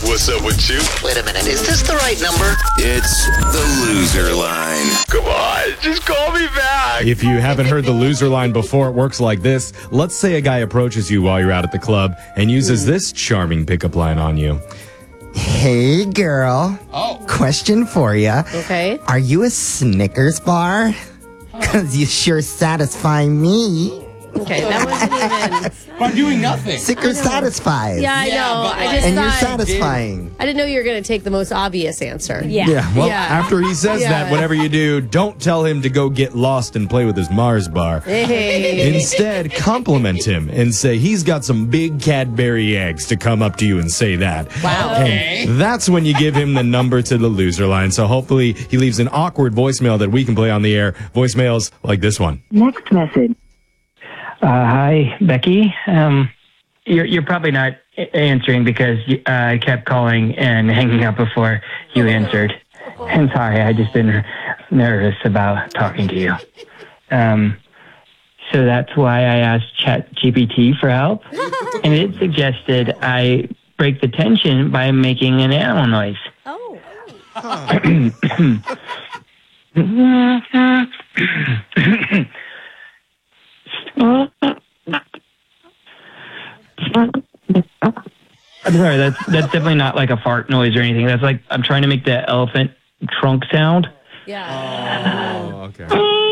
What's up with you? Wait a minute, is this the right number? It's the loser line. Come on, just call me back. If you haven't heard the loser line before, it works like this. Let's say a guy approaches you while you're out at the club and uses this charming pickup line on you. Hey, girl. Question for you. Okay. Are you a Snickers bar? Because you sure satisfy me. Okay, that wasn't even... By doing nothing. Snickers satisfies. Yeah, I Yeah, know. but I like- just And you're thought... satisfying. I didn't know you were going to take the most obvious answer. Yeah, well, Yeah. after he says that, whatever you do, don't tell him to go get lost and play with his Mars bar. Hey. Instead, compliment him and say he's got some big Cadbury eggs to come up to you and say that. Wow. And that's when you give him the number to the loser line. So hopefully he leaves an awkward voicemail that we can play on the air. Voicemails like this one. Next message. Hi, Becky. You're probably not answering because I kept calling and hanging up before you answered. And sorry, I just been nervous about talking to you. So that's why I asked ChatGPT for help, and it suggested I break the tension by making an animal noise. Oh. I'm sorry, that's definitely not like a fart noise or anything. That's like I'm trying to make the elephant trunk sound. Yeah. Oh, okay.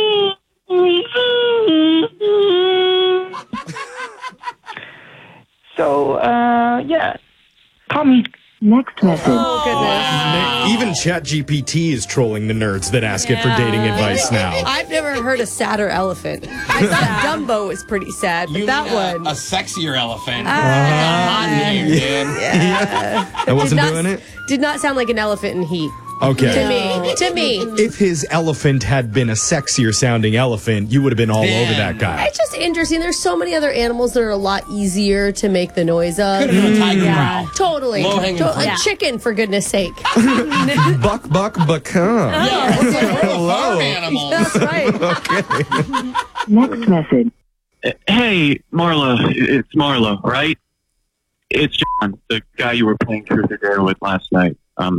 So, yeah, call me. Next message. Oh, goodness. Even ChatGPT is trolling the nerds that ask it for dating advice now. I've never heard a sadder elephant. I thought Dumbo was pretty sad, but You that mean one... a sexier elephant. Ah. Like a hot name, dude. I wasn't did not, doing it? Did not sound like an elephant in heat. Okay. To me. If his elephant had been a sexier sounding elephant, you would have been all over that guy. It's just interesting. There's so many other animals that are a lot easier to make the noise of. Could have been a tiger growl. Totally. Low-hanging fruit. A chicken, for goodness sake. Buck, bucka. Yeah, it's like, we're a Hello. farm animal. That's right. Next message. Hey, Marla, it's Marla, right? It's John, the guy you were playing truth or dare with last night.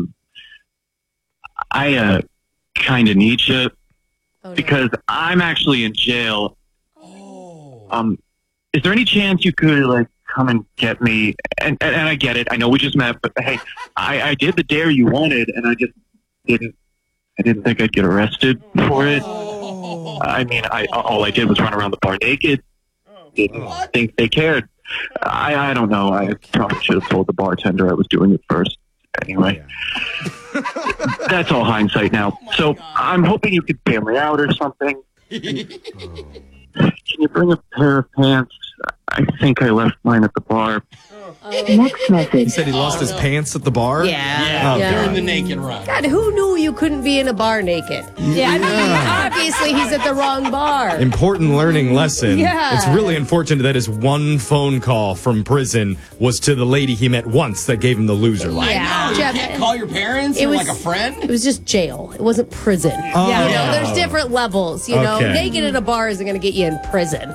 I kind of need you because I'm actually in jail. Is there any chance you could like come and get me? And I get it. I know we just met, but hey, I did the dare you wanted, and I just didn't. I didn't think I'd get arrested for it. I mean, all I did was run around the bar naked. Didn't think they cared. I don't know. I probably should have told the bartender I was doing it first. Anyway, that's all hindsight now. So I'm hoping you could bail me out or something. Can you bring a pair of pants? I think I left mine at the bar. Next message. He said he lost his pants at the bar? Yeah, Oh, they're in God. the naked run. God, who knew you couldn't be in a bar naked? Yeah, I mean, obviously he's at the wrong bar. Important learning lesson. Yeah. It's really unfortunate that his one phone call from prison was to the lady he met once that gave him the loser line. Yeah. I know. You Jeff, can't call your parents it or was- like a friend. It was just jail. It wasn't prison. Oh. You know, there's different levels. You know, Okay. naked at a bar isn't going to get you in prison.